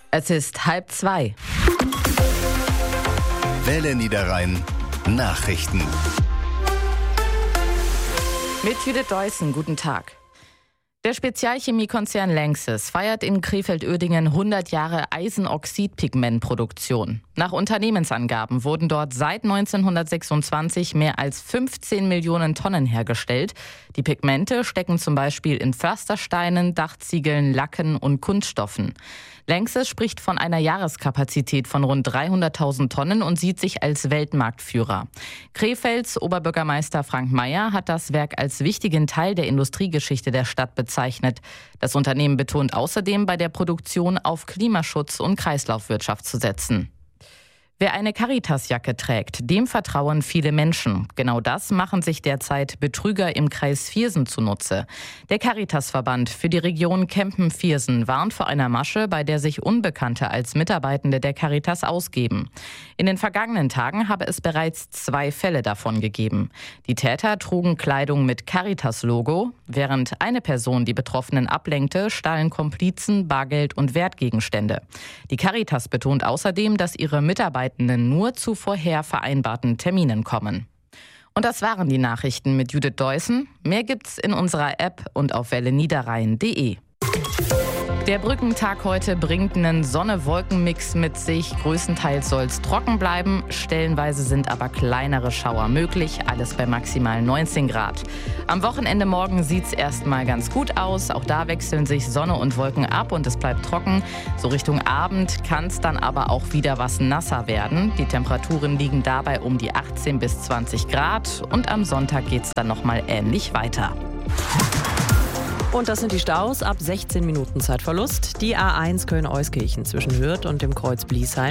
Es ist 1:30. Welle Niederrhein Nachrichten. Mit Judith Deussen, guten Tag. Der Spezialchemiekonzern Lanxess feiert in Krefeld-Uerdingen 100 Jahre Eisenoxidpigmentproduktion. Nach Unternehmensangaben wurden dort seit 1926 mehr als 15 Millionen Tonnen hergestellt. Die Pigmente stecken zum Beispiel in Pflastersteinen, Dachziegeln, Lacken und Kunststoffen. Lanxess spricht von einer Jahreskapazität von rund 300.000 Tonnen und sieht sich als Weltmarktführer. Krefelds Oberbürgermeister Frank Mayer hat das Werk als wichtigen Teil der Industriegeschichte der Stadt bezeichnet. Das Unternehmen betont außerdem, bei der Produktion auf Klimaschutz und Kreislaufwirtschaft zu setzen. Wer eine Caritas-Jacke trägt, dem vertrauen viele Menschen. Genau das machen sich derzeit Betrüger im Kreis Viersen zunutze. Der Caritas-Verband für die Region Kempen-Viersen warnt vor einer Masche, bei der sich Unbekannte als Mitarbeitende der Caritas ausgeben. In den vergangenen Tagen habe es bereits 2 Fälle davon gegeben. Die Täter trugen Kleidung mit Caritas-Logo. Während eine Person die Betroffenen ablenkte, stahlen Komplizen Bargeld und Wertgegenstände. Die Caritas betont außerdem, dass ihre Mitarbeiter nur zu vorher vereinbarten Terminen kommen. Und das waren die Nachrichten mit Judith Deussen. Mehr gibt's in unserer App und auf welleniederrhein.de. Der Brückentag heute bringt einen Sonne-Wolken-Mix mit sich. Größtenteils soll es trocken bleiben. Stellenweise sind aber kleinere Schauer möglich. Alles bei maximal 19 Grad. Am Wochenende morgen sieht es erstmal ganz gut aus. Auch da wechseln sich Sonne und Wolken ab und es bleibt trocken. So Richtung Abend kann es dann aber auch wieder was nasser werden. Die Temperaturen liegen dabei um die 18 bis 20 Grad. Und am Sonntag geht es dann nochmal ähnlich weiter. Und das sind die Staus ab 16 Minuten Zeitverlust. Die A1 Köln-Euskirchen zwischen Hürth und dem Kreuz Bliesheim.